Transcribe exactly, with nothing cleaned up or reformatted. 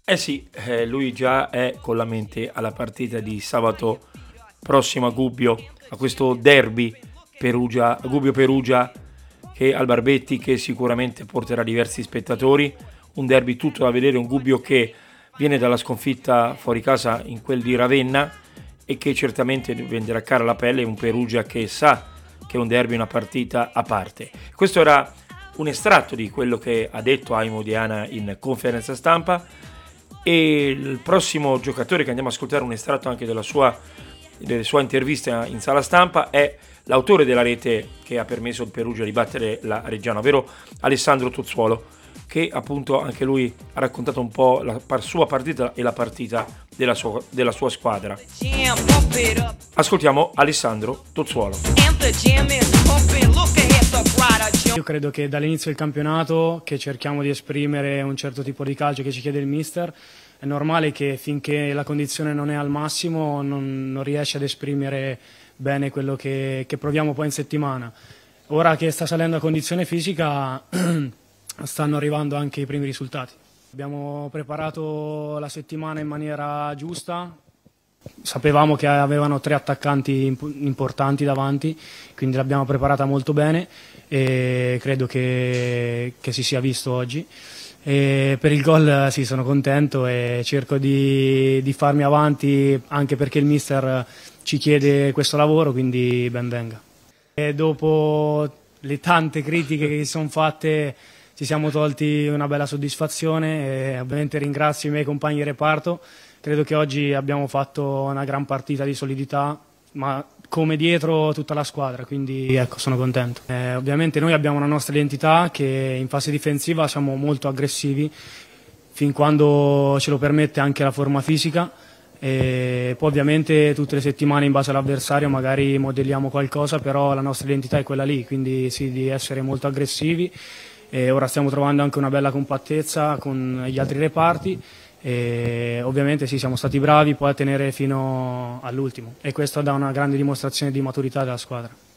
Eh sì, eh, lui già è con la mente alla partita di sabato prossimo a Gubbio, a questo derby Perugia, Gubbio-Perugia che al Barbetti, che sicuramente porterà diversi spettatori, un derby tutto da vedere, un Gubbio che viene dalla sconfitta fuori casa in quel di Ravenna e che certamente venderà cara la pelle, un Perugia che sa che è un derby, una partita a parte. Questo era un estratto di quello che ha detto Aimo Diana in conferenza stampa, e il prossimo giocatore che andiamo a ascoltare un estratto anche della sua, della sua intervista in sala stampa è l'autore della rete che ha permesso al Perugia di battere la Reggiana, ovvero Alessandro Tozzuolo, che appunto anche lui ha raccontato un po' la sua partita e la partita della sua, della sua squadra. Ascoltiamo Alessandro Tozzuolo. Io credo che dall'inizio del campionato, che cerchiamo di esprimere un certo tipo di calcio che ci chiede il mister, è normale che finché la condizione non è al massimo non, non riesce ad esprimere bene quello che, che proviamo poi in settimana. Ora che sta salendo la condizione fisica stanno arrivando anche i primi risultati. Abbiamo preparato la settimana in maniera giusta, sapevamo che avevano tre attaccanti importanti davanti, quindi l'abbiamo preparata molto bene e credo che, che si sia visto oggi. E per il gol sì, sono contento e cerco di, di farmi avanti anche perché il mister ci chiede questo lavoro, quindi ben venga. E dopo le tante critiche che sono fatte ci siamo tolti una bella soddisfazione e ovviamente ringrazio i miei compagni di reparto. Credo che oggi abbiamo fatto una gran partita di solidità, ma come dietro tutta la squadra, quindi ecco, sono contento. Eh, ovviamente noi abbiamo una nostra identità che in fase difensiva siamo molto aggressivi, fin quando ce lo permette anche la forma fisica, e poi ovviamente tutte le settimane in base all'avversario magari modelliamo qualcosa, però la nostra identità è quella lì, quindi sì, di essere molto aggressivi, e ora stiamo trovando anche una bella compattezza con gli altri reparti. E ovviamente sì, siamo stati bravi poi a tenere fino all'ultimo e questo dà una grande dimostrazione di maturità della squadra.